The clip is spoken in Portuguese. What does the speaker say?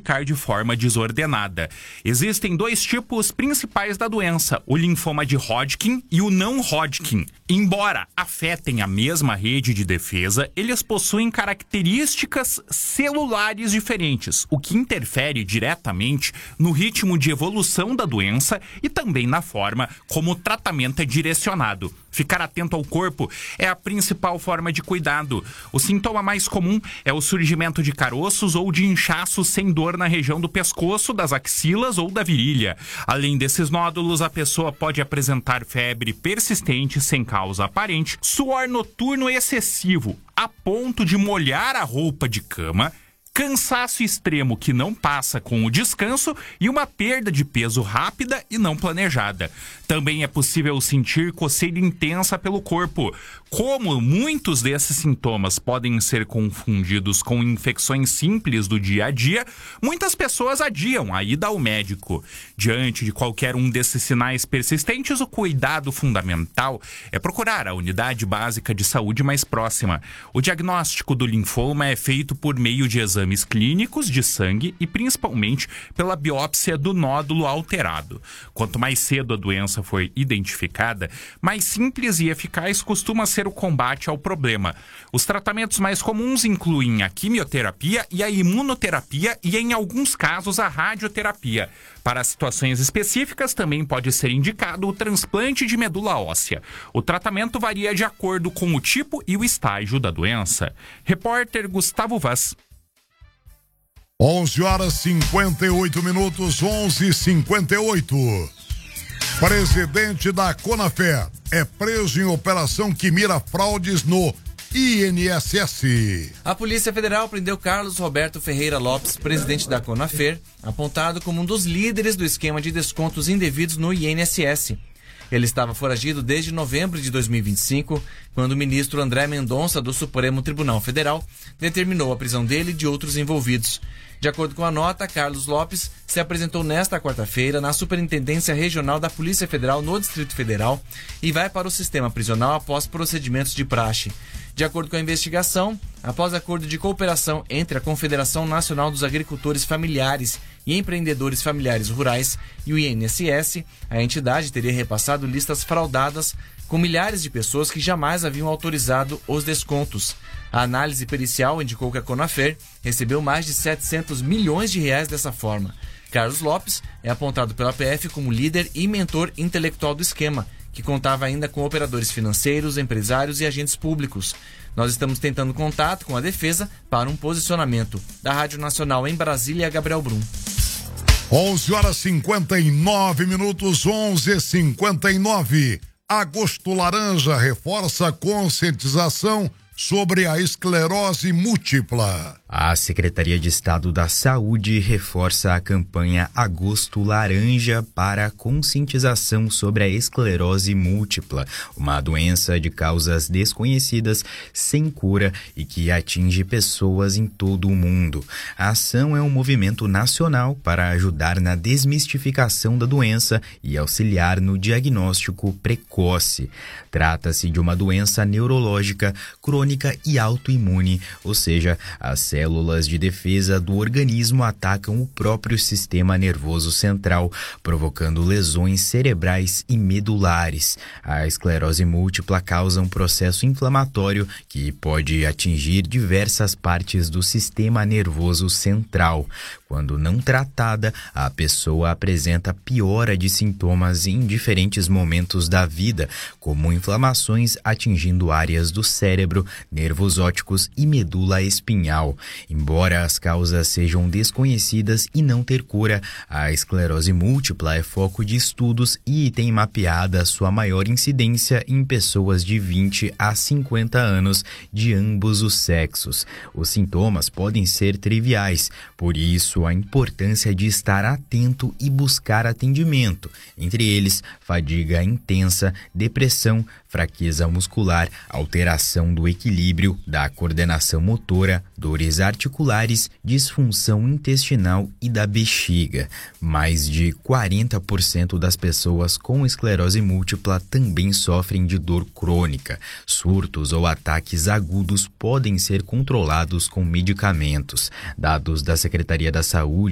ficar de forma desordenada. Existem 2 tipos principais da doença, o linfoma de Hodgkin e o não Hodgkin. Embora afetem a mesma rede de defesa, eles possuem características celulares diferentes, o que interfere diretamente no ritmo de evolução da doença e também na forma como o tratamento é direcionado. Ficar atento ao corpo é a principal forma de cuidado. O sintoma mais comum é o surgimento de caroços ou de inchaços sem dor na região do pescoço, das axilas ou da virilha. Além desses nódulos, a pessoa pode apresentar febre persistente sem causa aparente, suor noturno excessivo, a ponto de molhar a roupa de cama, cansaço extremo que não passa com o descanso e uma perda de peso rápida e não planejada. Também é possível sentir coceira intensa pelo corpo. Como muitos desses sintomas podem ser confundidos com infecções simples do dia a dia, muitas pessoas adiam a ida ao médico. Diante de qualquer um desses sinais persistentes, o cuidado fundamental é procurar a unidade básica de saúde mais próxima. O diagnóstico do linfoma é feito por meio de exames clínicos de sangue e principalmente pela biópsia do nódulo alterado. Quanto mais cedo a doença for identificada, mais simples e eficaz costuma ser o combate ao problema. Os tratamentos mais comuns incluem a quimioterapia e a imunoterapia e, em alguns casos, a radioterapia. Para situações específicas, também pode ser indicado o transplante de medula óssea. O tratamento varia de acordo com o tipo e o estágio da doença. Repórter Gustavo Vaz. 11h58, 11h58. Presidente da Conafé é preso em operação que mira fraudes no INSS. A Polícia Federal prendeu Carlos Roberto Ferreira Lopes, presidente da Conafer, apontado como um dos líderes do esquema de descontos indevidos no INSS. Ele estava foragido desde novembro de 2025, quando o ministro André Mendonça, do Supremo Tribunal Federal, determinou a prisão dele e de outros envolvidos. De acordo com a nota, Carlos Lopes se apresentou nesta quarta-feira na Superintendência Regional da Polícia Federal no Distrito Federal e vai para o sistema prisional após procedimentos de praxe. De acordo com a investigação, após acordo de cooperação entre a Confederação Nacional dos Agricultores Familiares e Empreendedores Familiares Rurais e o INSS, a entidade teria repassado listas fraudadas com milhares de pessoas que jamais haviam autorizado os descontos. A análise pericial indicou que a Conafer recebeu mais de 700 milhões de reais dessa forma. Carlos Lopes é apontado pela PF como líder e mentor intelectual do esquema, que contava ainda com operadores financeiros, empresários e agentes públicos. Nós estamos tentando contato com a defesa para um posicionamento. Da Rádio Nacional em Brasília, Gabriel Brum. 11h59, 11h59. Agosto Laranja reforça a conscientização sobre a esclerose múltipla. A Secretaria de Estado da Saúde reforça a campanha Agosto Laranja para a conscientização sobre a esclerose múltipla, uma doença de causas desconhecidas, sem cura e que atinge pessoas em todo o mundo. A ação é um movimento nacional para ajudar na desmistificação da doença e auxiliar no diagnóstico precoce. Trata-se de uma doença neurológica, crônica e autoimune, ou seja, as células de defesa do organismo atacam o próprio sistema nervoso central, provocando lesões cerebrais e medulares. A esclerose múltipla causa um processo inflamatório que pode atingir diversas partes do sistema nervoso central. Quando não tratada, a pessoa apresenta piora de sintomas em diferentes momentos da vida, como inflamações atingindo áreas do cérebro, nervos ópticos e medula espinhal. Embora as causas sejam desconhecidas e não ter cura, a esclerose múltipla é foco de estudos e tem mapeada sua maior incidência em pessoas de 20 a 50 anos de ambos os sexos. Os sintomas podem ser triviais, por isso a importância de estar atento e buscar atendimento, entre eles fadiga intensa, depressão, fraqueza muscular, alteração do equilíbrio, da coordenação motora, dores articulares, disfunção intestinal e da bexiga. Mais de 40% das pessoas com esclerose múltipla também sofrem de dor crônica. Surtos ou ataques agudos podem ser controlados com medicamentos. Dados da Secretaria da Saúde